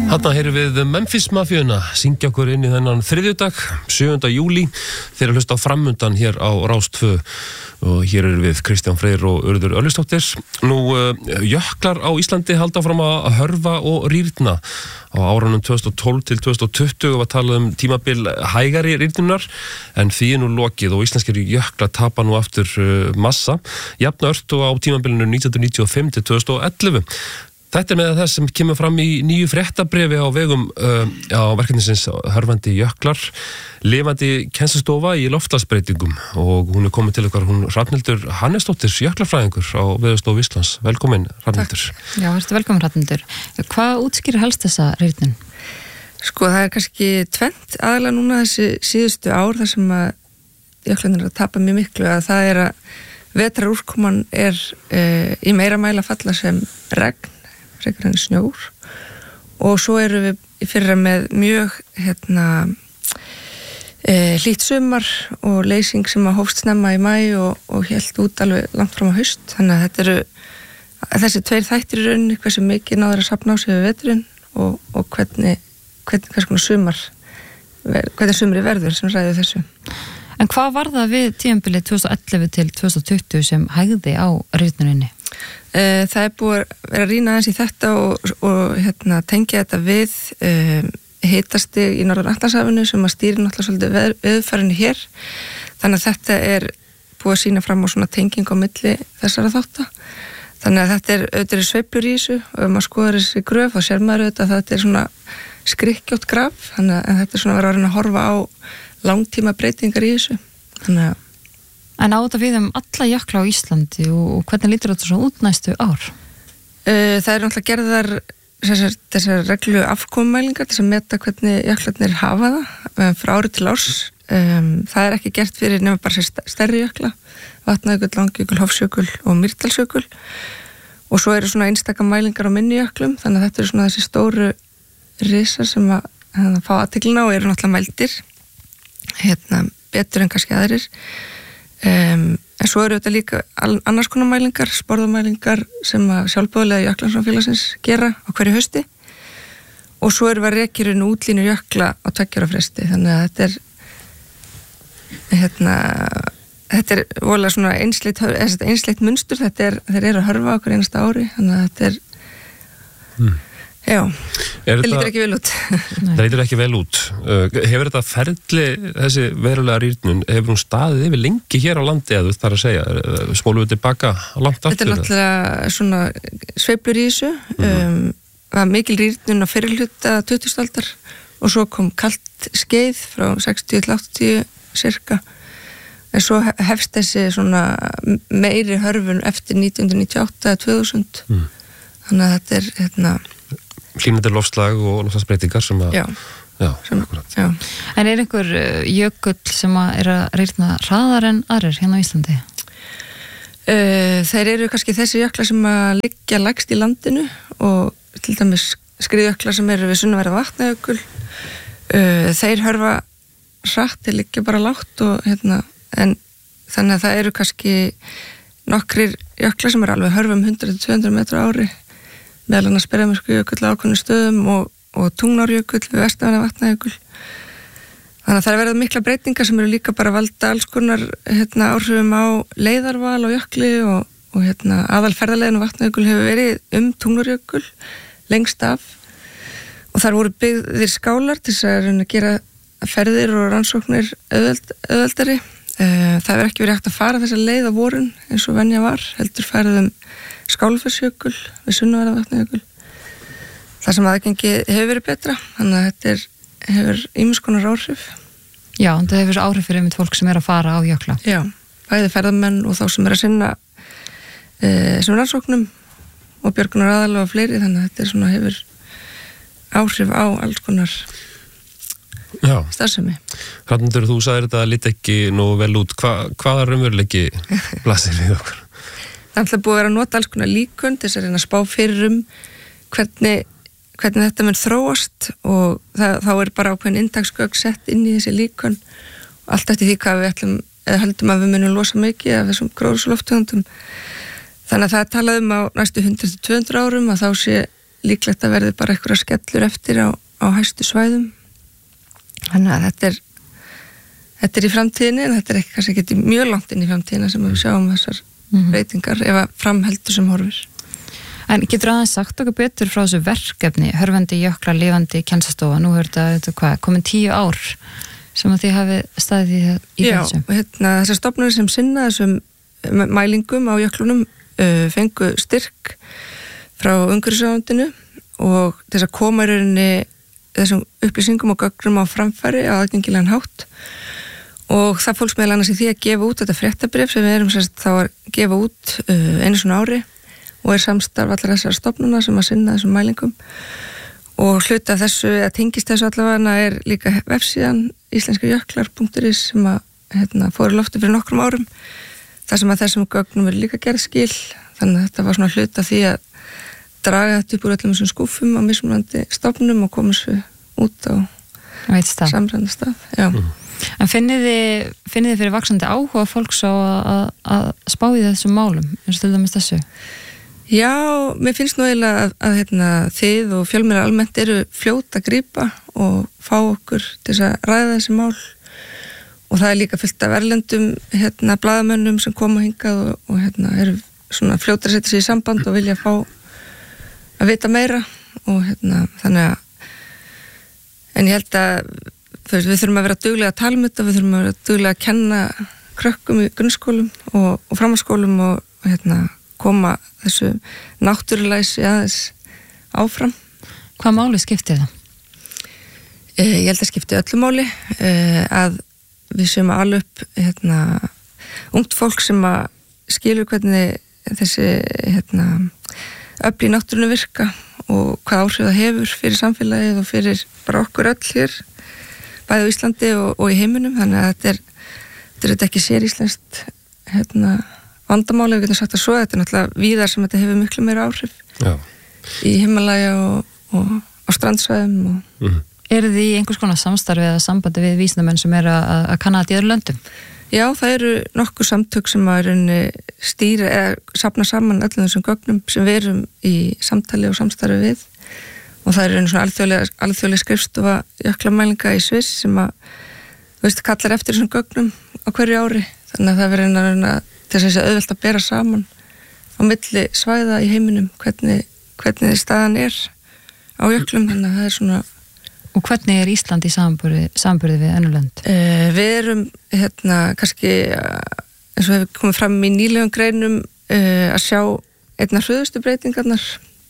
Þarna heyrum við Memphis Mafíuna syngja okkur inn í þennan þriðjudag, 7. júlí. Þeir eru hlusta á framundan hér á Rás 2 og hér eru við Kristján Freyr og Urður Örlygsdóttir. Nú, jöklar á Íslandi halda fram að hörfa og rýrna. Á árunum 2012 til 2020 var talað tímabil hægari rýrnunar, en því nú lokið og íslenskir jöklar tapa nú aftur massa, jafn ört og á tímabilinu 1995 til 2011. Þetta með það sem kemur fram í nýju fréttabréfi á vegum verkefnisins Hörfandi jöklar, lifandi kennslustofa í loftslagsbreytingum, og hún komið til okkar, hún Hrafnhildur Hannesdóttir, jöklarfræðingur á Veðurstofu Íslands. Velkomin, Hrafnhildur. Já, verður velkomin, Hrafnhildur. Hvað útskýrir helst þessa rýrnun? Sko, það kannski tvennt aðalega núna þessi síðustu ár þar sem að jöklarnir að tapa mjög miklu, að það að vetrarúrkoman í meira mæli að falla sem regn, frekar en snjór, og svo erum við í fyrra með mjög hlýtt sumar og leysing sem að hófst snemma í maí og hélt út alveg langt fram á haust. Þannig að þetta eru þessi tveir þættir í rauninni, hversu mikið náður að safna á sig við veturinn og hvernig konar hvernig sumri verður sem ræður þessu. En hvað var það við tímabilið 2011 til 2020 sem hægði á rýrnuninni? Það búið að vera að rýna aðeins í þetta og tengja þetta við hitastig í Norður-Atlantshafinu sem að stýri náttúrulega svolítið veðurfarinni hér. Þannig að þetta búið að sýna fram á svona tenging á milli þessara þátta. Þannig að þetta sveiflur í þessu, og ef maður skoðar þessi gröf þá sér maður auðvitað að þetta svona skrykkjótt graf, þannig að þetta svona verið að horfa á langtíma breytingar í þessu. Þannig að En á þetta við alla jökla á Íslandi og hvernig lítur þetta svo út næstu ár? Það náttúrulega gerðar þessar reglu afkomumælingar til að meta hvernig jöklarnir hafa það frá ári til árs. Það ekki gert fyrir nema bara stærri jökla, Vatnajökull, Langjökull, Hofsjökull og Mýrdalsjökull, og svo eru svona einstaka mælingar á minni jöklum, þannig að þetta eru svona þessi stóru risar sem að fá athygline og eru náttúrulega mældir betur en kannski aðrir. En svo eru þetta líka annars konar mælingar, sporðamælingar sem að sjálfboðaliðar Jöklasamfélagsins gera á hverju hausti, og svo eru við rekjurinn útlínur jökla á 2 ára fresti. Þannig að þetta voðalega svona einsleitt munstur. Þeir eru að hörfa okkur einasta ári, þannig að þetta já, það lítur ekki vel út. Það lítur ekki vel út. Hefur þetta ferli, þessi verulega rýrnun, hefur hún staðið yfir lengi hér á landi, eða þú þarf að segja, spólum við tilbaka langt aftur? Þetta náttúrulega svona sveiflur í þessu. Var mikil rýrnun á fyrirhluta 20. aldar og svo kom kalt skeið frá 60 til 80 cirka. En svo hefst þessi svona meiri hörfun eftir 1998 eða 2000. Þannig að þetta hlýnandi loftslag og loftslagsbreytingar sem að... Já, akkurat. Já. En einhver jökull sem að rýrna hraðar en aðrir hérna á Íslandi? Þeir eru kannski þessi jöklar sem að liggja lægst í landinu, og til dæmis skriðjöklar sem eru við sunnanverða Vatnajökull. Þeir hörfa hratt, þeir liggja bara lágt en þannig að það eru kannski nokkrir jöklar sem eru alveg hörfum 100-200 metra ári, meðal annars Berjamerkurjökull á ákveðnum stöðum og Tungnárjökull við vestanverðan Vatnajökull. Þannig að það verða mikla breytingar sem eru líka bara valda alls konar áhrifum á leiðarval og jökli og aðalferðaleiðin á Vatnajökull hefur verið Tungnárjökull lengst af, og þar voru byggðir skálar til þess að gera ferðir og rannsóknir auðveldari. Það hefur ekki verið hægt að fara þessa leið á vorun eins og venja var, heldur farið Skálafellsjökull við sunnanverða Vatnajökull, þar sem aðgengi hefur verið betra, þannig að þetta hefur ýmiss konar áhrif. Já, en það hefur áhrif fyrir fólk sem að fara á jökla. Já, bæði ferðamenn og þá sem að sinna sem rannsóknum og björgunar aðalega og fleiri, þannig að þetta svona hefur áhrif á alls konar starfsemi. Hrafnhildur, þú sagðir þetta lít ekki nógu vel út. Hvaða raunveruleiki blasir við okkur? Það er alltaf búið að vera að nota alls konar líkön til þess að reyna að spá fyrir hvernig þetta mun þróast, og þá bara ákveðin inntaksgögn sett inn í þessi líkön, allt eftir því hvað við ætlum eða höldum að við munum losa mikið af þessum gróðurhúsalofttegundum. Þannig að það er talað á næstu 100-200 árum að þá sé líklegt að verði bara einhverja skellur eftir á hæstu svæðum. Þannig að þetta í framtíðinni, en þetta ekki kannski ekki mjög langt inn í framtíðina sem við sjáum þessar breytingar ef að framheldur sem horfir. En getur aðeins sagt okkur betur frá þessu verkefni, Hörfandi jöklar, lifandi kennslustofa, nú er þetta komin 10 ár sem að þið hafi staðið í þessu? Já, þessar stofnanir sem sinna þessum mælingum á jöklunum fengu styrk frá umhverfisráðuneytinu og þess að koma í rauninni þessum upplýsingum og gögnum á framfæri á aðgengilegan hátt og það fólks meðal annars í því að gefa út þetta fréttabréf sem við erum þá að gefa út einu svona ári og samstarf allar þessar stofnuna sem að sinna þessum mælingum og hluta þessu, að tengist þessu allavega líka vefsíðan íslenskujöklar.is sem að fór í lofti fyrir nokkrum árum þar sem að þessum gögnum verið líka gerð skil þannig að þetta var svona hluta því að draga þetta upp úr öllum þessum skúfum á mismunandi stofnum og koma þessu út á samræðna stað. Já. En finnið þið fyrir vaxandi áhuga fólks á að spá í þessum málum eins og til dæmis þessu? Já, mér finnst nú eiginlega að þið og fjölmiðlar almennt eru fljót að grípa og fá okkur til þess að ræða þessi mál og það líka fullt af erlendum blaðamönnum sem koma hingað og eru svona fljótar að setja sig í samband og vilja fá að vita meira og þannig að en ég held að við þurfum að vera duglega að tala um þetta, við þurfum að vera duglega að kenna krökkum í grunnskólum og framhaldsskólum og koma þessu náttúrulæsi aðeins áfram. Hvað máli skiptir það? Ég held að skipti öllu máli að við séum að ala upp ungt fólk sem að skilur hvernig þessi öfl í náttúrunni virka og hvað áhrif það hefur fyrir samfélagið og fyrir bara okkur öll hér bæði á Íslandi og í heiminum þannig að þetta er ekki sér íslenskt vandamáli, við getum sagt að svo þetta er náttúrulega víðar sem þetta hefur miklu meira áhrif í Himalaya og á strandsvæðum Eru þið í einhvers konar samstarfi eða sambandi við vísindamenn sem eru að kanna þetta í öðrum löndum? Já, það eru nokkuð samtök sem að stýra eða safna saman öllum þessum gögnum sem við erum í samtali og samstarfi við og það eru svona alþjóðlega skrifstofa jöklamælinga í Sviss sem að kallar eftir þessum gögnum á hverju ári þannig að það verður til þess að auðvelt að bera saman á milli svæða í heiminum hvernig staðan á jöklum þannig að það svona. Og hvernig Ísland í samanburði við önnur lönd? Við erum kannski eins og hefur komið fram í nýlegum greinum að sjá einna hröðustu breytingarnar.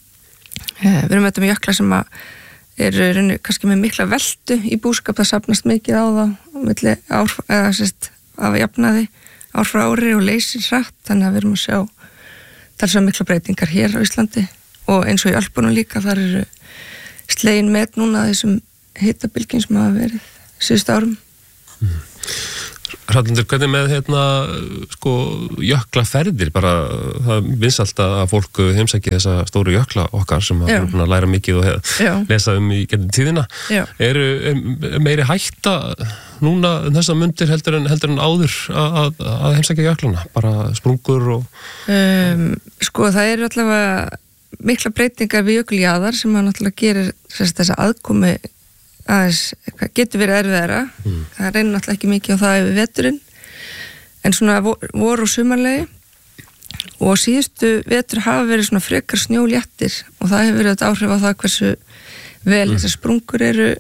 Við erum með jökla sem eru kannski með mikla veltu í búskap, það safnast mikið á það milli ár, eða af jafnaði ár frá ári og leysir hratt, þannig að við erum að sjá þar mikla breytingar hér á Íslandi og eins og í Alpunum líka, þar eru slegin með núna þessum hitabylgjum sem hafa verið síðustu árum. Hrafnhildur, hvernig með jöklaferðir, bara það vinsælt að fólk heimsæki þessa stóru jökla okkar sem hafa búin að læra mikið og lesa í gegnum tíðina. Er meiri hætta núna þessa mundir heldur en áður að heimsækja jöklana, bara sprungur og... það eru allavega mikla breytingar við jökuljaðar sem að náttúrulega gerir þessa aðkomi aðeins, getur verið erfiðara það reynir náttúrulega ekki mikið á það yfir veturinn en svona vor og sumarlegi og síðustu vetur hafa verið svona frekar snjóléttir og það hefur verið þetta áhrif á það hversu vel þessar sprungur eru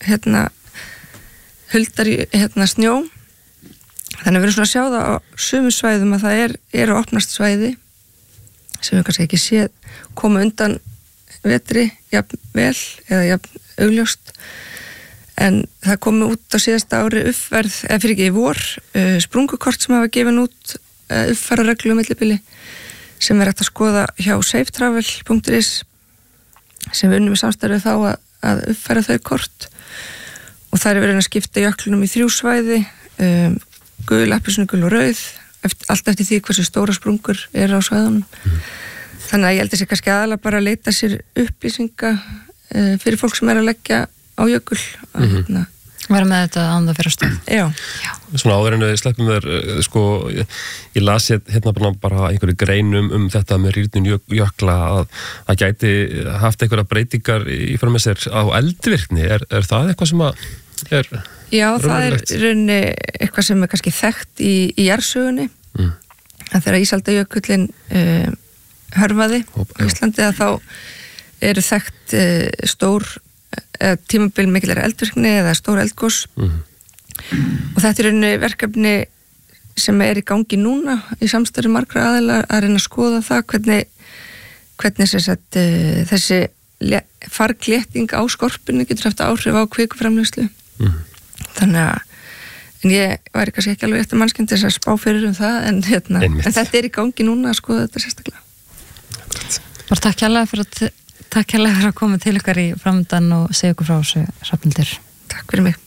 huldar í snjó þannig við erum svona að sjá það á sumum svæðum að það eru opnast svæði sem við kannski ekki séð koma undan vetri jafn vel eða jafn augljóst en það komi út á síðasta ári uppverð, eða fyrir ekki í vor sprungukort sem hafa gefin út uppfæra reglu millibili sem hægt að skoða hjá safetravel.is sem við unnum í samstarfið þá að uppfæra þau kort og það er verið að skipta jöklunum í 3 svæði gul, appelsínu, gul og rauð allt eftir því hversu stóra sprungur eru á svæðunum þannig að ég held að sé kannski aðalega bara að leita sér upplýsinga fyrir fólk sem er að leggja á jökul vera með þetta án það fyrir stað. Já. Svona áður en við sleppum þér, sko, ég las hérna bara einhverju greinum þetta með rýrnun jökla að gæti haft einhverja breytingar í fyrir með sér á eldvirkni. Er það eitthvað sem að er Já, það er rauninni eitthvað sem er kannski þekkt í jarðsögunni. En þegar ísaldajökullinn hörfaði á Íslandi að þá eru þekkt stór tímabil mikilvæg eldvirkni eða stór eldgos og þetta er rauninni verkefni sem er í gangi núna í samstarfi margra aðila að reyna að skoða það hvernig þessi farglétting á skorpunni getur haft áhrif á kvikuframleiðslu. Þannig að en ég væri kannski ekki alveg eftir mannskjönd þess að spá fyrir það en þetta er í gangi núna að skoða þetta sérstaklega. Bara takk hérlega fyrir að koma til ykkar í framöndan og segja ykkur frá þessu, Hrafnhildur. Takk fyrir mig.